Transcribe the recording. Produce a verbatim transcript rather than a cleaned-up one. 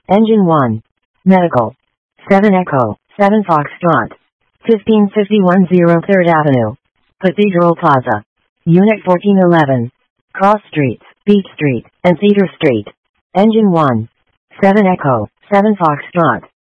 Engine one. Medical. seven Echo, seven Foxtrot. fifteen fifty-one zero third Avenue. Cathedral Plaza. Unit fourteen eleven. Cross Streets, Beach Street, and Cedar Street. Engine one. seven Echo, seven Foxtrot.